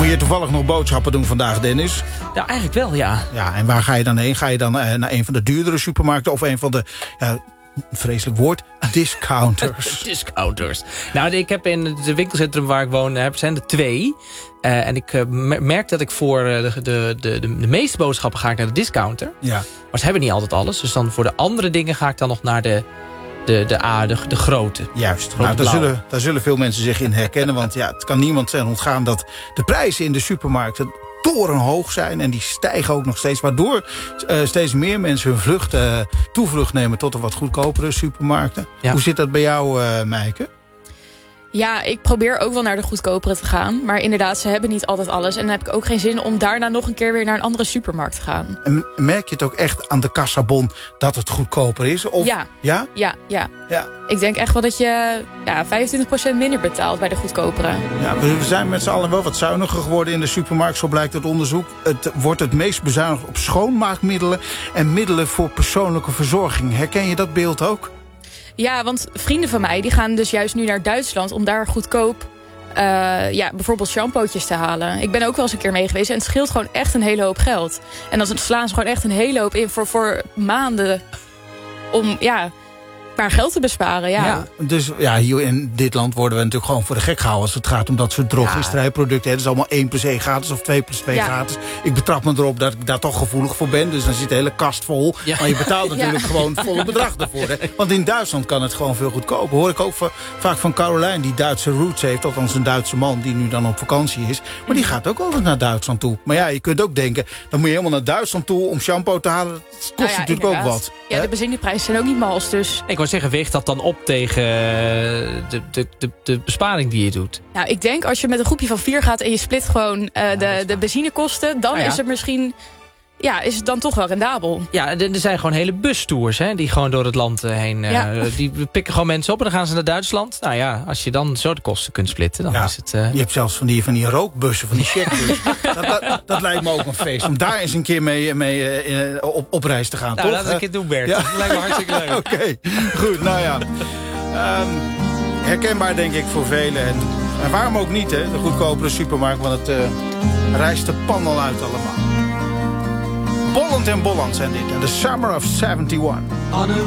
Moet je toevallig nog boodschappen doen vandaag, Dennis? Ja, eigenlijk wel, ja. Ja, en waar ga je dan heen? Ga je dan naar een van de duurdere supermarkten of een van de... vreselijk woord, discounters. Discounters. Nou, ik heb in het winkelcentrum waar ik woon, zijn er 2. En ik merk dat ik voor de meeste boodschappen ga ik naar de discounter. Ja. Maar ze hebben niet altijd alles. Dus dan voor de andere dingen ga ik dan nog naar de grote. Juist. Nou, daar zullen veel mensen zich in herkennen. Want ja, het kan niemand ontgaan dat de prijzen in de supermarkten torenhoog zijn. En die stijgen ook nog steeds. Waardoor steeds meer mensen hun toevlucht nemen tot de wat goedkopere supermarkten. Ja. Hoe zit dat bij jou, Meike? Ja, ik probeer ook wel naar de goedkopere te gaan. Maar inderdaad, ze hebben niet altijd alles. En dan heb ik ook geen zin om daarna nog een keer weer naar een andere supermarkt te gaan. En merk je het ook echt aan de kassabon dat het goedkoper is? Of, ja. Ja? Ja. Ik denk echt wel dat je 25% minder betaalt bij de goedkopere. Ja, we zijn met z'n allen wel wat zuiniger geworden in de supermarkt. Zo blijkt uit onderzoek. Het wordt het meest bezuinigd op schoonmaakmiddelen en middelen voor persoonlijke verzorging. Herken je dat beeld ook? Ja, want vrienden van mij die gaan dus juist nu naar Duitsland om daar goedkoop bijvoorbeeld shampootjes te halen. Ik ben ook wel eens een keer mee geweest en het scheelt gewoon echt een hele hoop geld. En dan slaan ze gewoon echt een hele hoop in voor maanden om maar geld te besparen. Ja. Dus hier in dit land worden we natuurlijk gewoon voor de gek gehouden als het gaat om dat soort drogisterijproducten. Het is allemaal 1 + 1 gratis of 2 + 2 gratis. Ik betrap me erop dat ik daar toch gevoelig voor ben. Dus dan zit de hele kast vol. Ja. Maar je betaalt natuurlijk gewoon het volle bedrag ervoor. Hè. Want in Duitsland kan het gewoon veel goedkoper. Hoor ik ook vaak van Caroline, die Duitse roots heeft. Althans een Duitse man die nu dan op vakantie is. Maar die gaat ook altijd naar Duitsland toe. Maar ja, je kunt ook denken, dan moet je helemaal naar Duitsland toe om shampoo te halen. Dat kost natuurlijk inderdaad ook wat. Ja, de benzineprijzen zijn ook niet mals. Dus ik wou zeggen, weegt dat dan op tegen de besparing die je doet? Nou, ik denk als je met een groepje van 4 gaat en je split gewoon de benzinekosten, dan is het misschien... Ja, is het dan toch wel rendabel? Ja, er zijn gewoon hele bustours die gewoon door het land heen... die pikken gewoon mensen op en dan gaan ze naar Duitsland. Nou ja, als je dan zo de kosten kunt splitten, dan is het... Je hebt zelfs van die rookbussen, van die checkbussen. dat lijkt me ook een feest. Om daar eens een keer mee op reis te gaan, nou, toch? Laat eens een keer doen, Bert. Ja. Dat lijkt me hartstikke leuk. Oké, goed, nou ja. Herkenbaar denk ik voor velen. En waarom ook niet, hè? De goedkopere supermarkt, want het rijst de pan al uit allemaal. Bolland en Bolland zijn dit. En The Summer of 71.